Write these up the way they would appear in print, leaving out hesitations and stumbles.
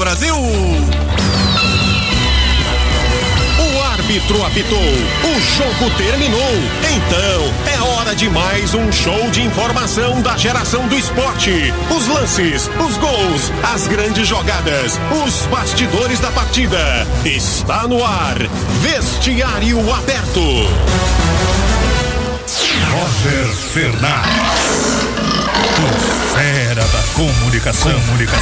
Brasil. O árbitro apitou, o jogo terminou. Então, é hora de mais um show de informação da geração do esporte. Os lances, os gols, as grandes jogadas, os bastidores da partida. Está no ar, Vestiário Aberto. Roger Fernandes, o fera da comunicação.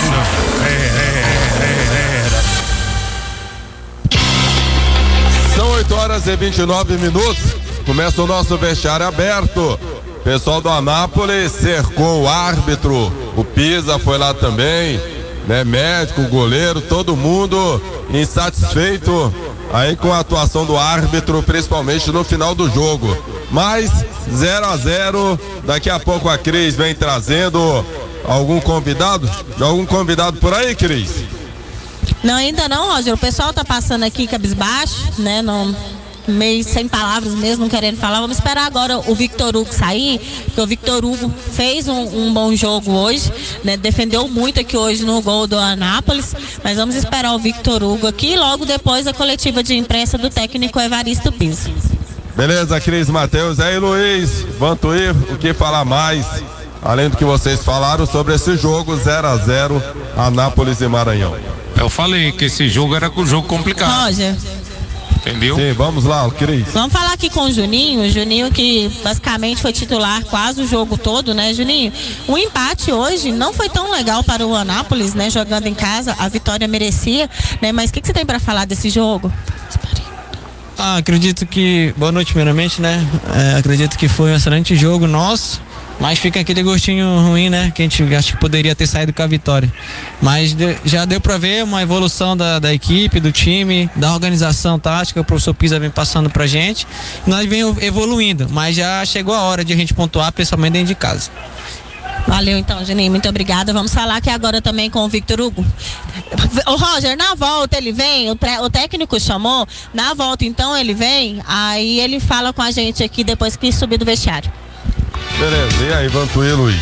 São 8h29. Começa o nosso Vestiário Aberto. O pessoal do Anápolis cercou o árbitro. O Pisa foi lá também, né? Médico, goleiro, todo mundo insatisfeito aí com a atuação do árbitro, principalmente no final do jogo. Mas 0-0. Daqui a pouco a Cris vem trazendo algum convidado? Algum convidado por aí, Cris? Não, ainda não, Roger. O pessoal tá passando aqui cabisbaixo, né? Não, meio sem palavras mesmo, não querendo falar. Vamos esperar agora o Victor Hugo sair, porque o Victor Hugo fez um bom jogo hoje, né? Defendeu muito aqui hoje no gol do Anápolis, mas vamos esperar o Victor Hugo aqui e logo depois a coletiva de imprensa do técnico Evaristo Pisa. Beleza, Cris, Matheus. Aí, Luiz, Vantuir, o que falar mais, além do que vocês falaram sobre esse jogo 0-0, Anápolis e Maranhão? Eu falei que esse jogo era um jogo complicado. Roger. Entendeu? Sim, vamos lá, Cris. Vamos falar aqui com o Juninho que basicamente foi titular quase o jogo todo, né, Juninho? O empate hoje não foi tão legal para o Anápolis, né, jogando em casa, a vitória merecia, né, mas o que você tem para falar desse jogo? Acredito que, boa noite primeiramente, né, acredito que foi um excelente jogo nosso, mas fica aquele gostinho ruim, né, que a gente acha que poderia ter saído com a vitória, mas já deu para ver uma evolução da equipe, do time, da organização tática. O professor Pisa vem passando pra gente, e nós vem evoluindo, mas já chegou a hora de a gente pontuar, principalmente dentro de casa. Valeu então, Juninho, muito obrigada. Vamos falar aqui agora também com o Victor Hugo. O Roger, na volta ele vem, o técnico chamou, na volta então ele vem, aí ele fala com a gente aqui depois que subir do vestiário. Beleza, e aí, Vantuir, Luiz?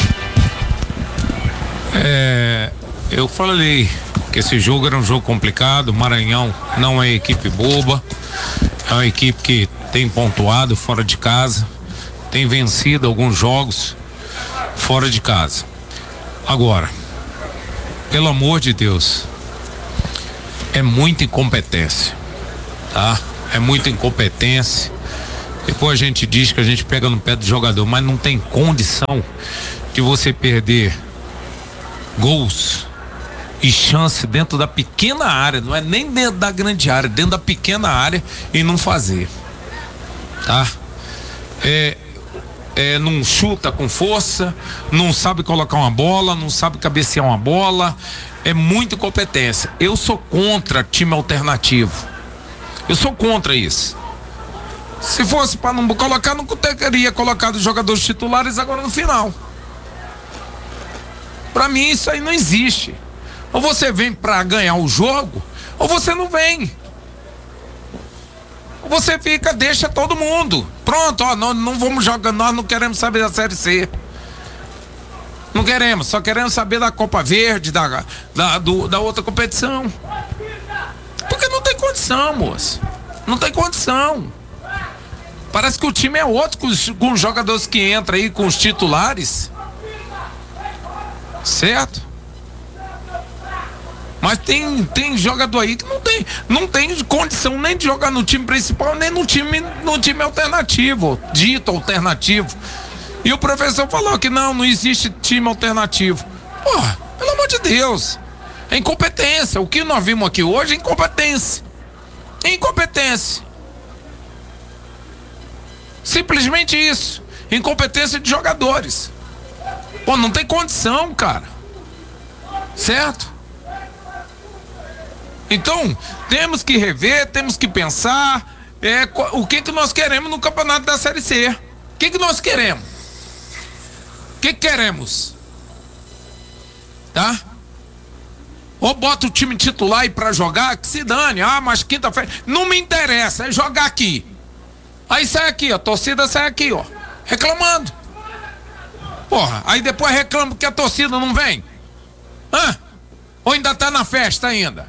Eu falei que esse jogo era um jogo complicado. O Maranhão não é equipe boba, é uma equipe que tem pontuado fora de casa, tem vencido alguns jogos fora de casa. Agora, pelo amor de Deus, é muita incompetência, tá? É muita incompetência. Depois a gente diz que a gente pega no pé do jogador, mas não tem condição de você perder gols e chance dentro da pequena área, não é nem dentro da grande área, dentro da pequena área, e não fazer, tá? Não chuta com força, não sabe colocar uma bola, não sabe cabecear uma bola. É muita incompetência. Eu sou contra time alternativo. Eu sou contra isso. Se fosse para não colocar, não teria colocado os jogadores titulares agora no final. Para mim isso aí não existe. Ou você vem para ganhar o jogo, ou você não vem. Você fica, deixa todo mundo. Pronto, ó, nós não vamos jogar, nós não queremos saber da Série C. Não queremos, só queremos saber da Copa Verde, da outra competição. Porque não tem condição, moço. Não tem condição. Parece que o time é outro com os jogadores que entram aí, com os titulares. Certo? Mas tem jogador aí que não tem condição nem de jogar no time principal, nem no time alternativo, dito alternativo. E o professor falou que não existe time alternativo. Porra, pelo amor de Deus. É incompetência. O que nós vimos aqui hoje é incompetência. É incompetência. Simplesmente isso. Incompetência de jogadores. Pô, não tem condição, cara. Certo? Então, temos que rever, temos que pensar o que nós queremos no campeonato da Série C. O que nós queremos? O que queremos? Tá? Ou bota o time titular aí pra jogar, que se dane. Mas quinta-feira. Não me interessa, é jogar aqui. Aí sai aqui, ó. A torcida sai aqui, ó. Reclamando. Porra, aí depois reclama que a torcida não vem. Ou ainda tá na festa ainda?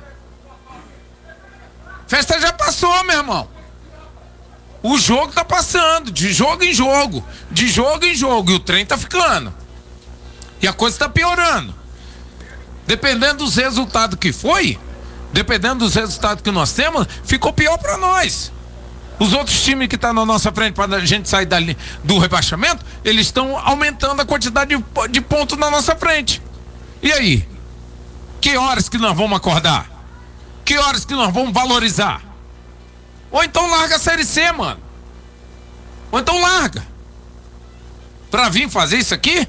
Festa já passou, meu irmão. O jogo tá passando, de jogo em jogo, de jogo em jogo, e o trem tá ficando. E a coisa tá piorando. Dependendo dos resultados que foi, dependendo dos resultados que nós temos, ficou pior pra nós. Os outros times que estão na nossa frente para a gente sair do rebaixamento, eles estão aumentando a quantidade de pontos na nossa frente. E aí? Que horas que nós vamos acordar? Que horas que nós vamos valorizar? Ou então larga a Série C, mano. Ou então larga. Pra vir fazer isso aqui?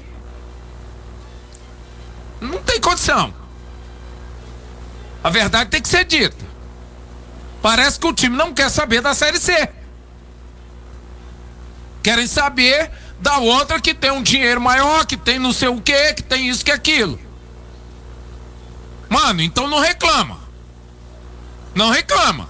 Não tem condição. A verdade tem que ser dita. Parece que o time não quer saber da Série C. Querem saber da outra que tem um dinheiro maior, que tem não sei o quê, que tem isso, que aquilo. Mano, então não reclama. Não reclama.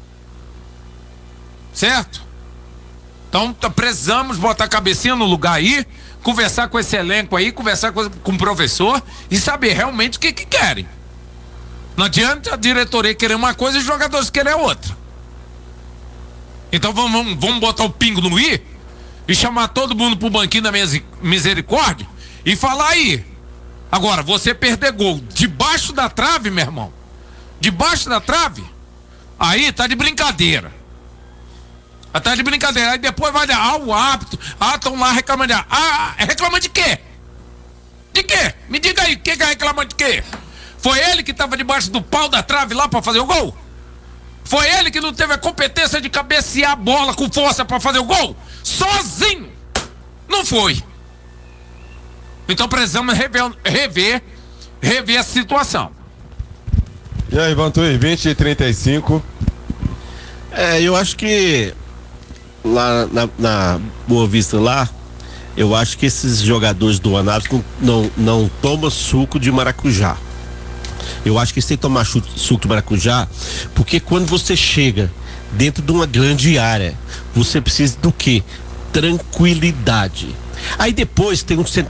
Certo? Então precisamos botar a cabecinha no lugar aí, conversar com esse elenco aí, conversar com o professor e saber realmente o que querem. Não adianta a diretoria querer uma coisa e os jogadores querem outra. Então vamos botar o pingo no i e chamar todo mundo pro banquinho da misericórdia e falar aí. Agora, você perder gol debaixo da trave, meu irmão, debaixo da trave, aí tá de brincadeira. Tá de brincadeira. Aí depois vai dar, o árbitro, estão lá reclamando. Reclama de quê? De quê? Me diga aí, quem reclama de quê? Foi ele que estava debaixo do pau da trave lá para fazer o gol? Foi ele que não teve a competência de cabecear a bola com força para fazer o gol? Sozinho! Não foi. Então precisamos rever a situação. E aí, Vantuí, 20 e 35. Eu acho que lá na Boa Vista lá, eu acho que esses jogadores do Anápolis não tomam suco de maracujá. Eu acho que eles têm que tomar suco de maracujá, porque quando você chega dentro de uma grande área, você precisa do quê? Tranquilidade. Aí depois tem um